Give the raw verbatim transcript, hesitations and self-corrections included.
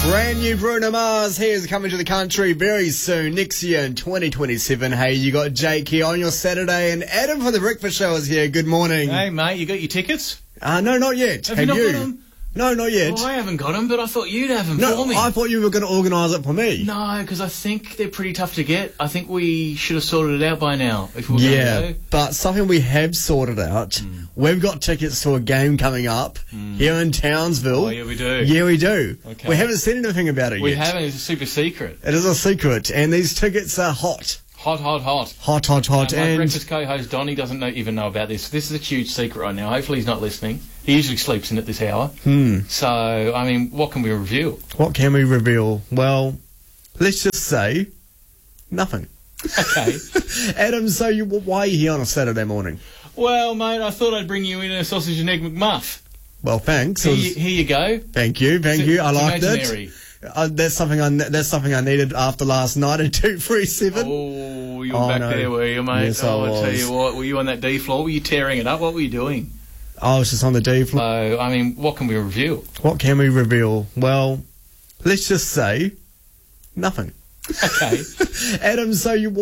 Brand new Bruno Mars. He is coming to the country very soon, next year in twenty twenty-seven. Hey, you got Jake here on your Saturday, and Adam from The Breakfast Show is here. Good morning. Hey, mate, you got your tickets? Uh, no, not yet. Have, Have you not you? got them? No, not yet. Well, I haven't got them, but I thought you'd have them no, for me. I thought you were going to organise it for me. No, because I think they're pretty tough to get. I think we should have sorted it out by now. If we were Yeah, going to go. but something we have sorted out. Mm. We've got tickets to a game coming up mm. here in Townsville. Oh, yeah, we do. Yeah, we do. Okay. We haven't said anything about it we yet. We haven't. It's a super secret. It is a secret, and these tickets are hot. Hot, hot, hot. Hot, hot, hot. And my and breakfast co-host Donnie doesn't know, even know about this. This is a huge secret right now. Hopefully he's not listening. He usually sleeps in at this hour. Hmm. So, I mean, what can we reveal? What can we reveal? Well, let's just say nothing. Okay. Adam, so you, why are you here on a Saturday morning? Well, mate, I thought I'd bring you in a sausage and egg McMuff. Well, thanks. Here, was, you, here you go. Thank you, thank it's, you. I liked imaginary. it. Uh, that's something I that's something I needed after last night at two three seven. Oh, you were oh, back no. there, were you, mate? Yes, oh, I I was. tell you what, were you on that D floor? Were you tearing it up? What were you doing? I was just on the D floor. So, I mean, what can we reveal? What can we reveal? Well, let's just say nothing. Okay. Adam, so you.